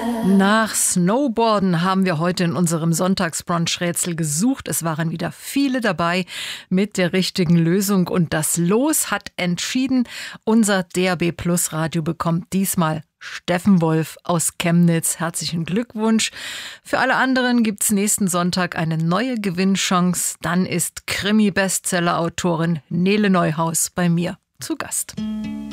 Nach Snowboarden haben wir heute in unserem Sonntagsbrunch-Rätsel gesucht. Es waren wieder viele dabei mit der richtigen Lösung. Und das Los hat entschieden. Unser DAB Plus Radio bekommt diesmal Steffen Wolf aus Chemnitz. Herzlichen Glückwunsch. Für alle anderen gibt's nächsten Sonntag eine neue Gewinnchance. Dann ist Krimi-Bestseller-Autorin Nele Neuhaus bei mir zu Gast.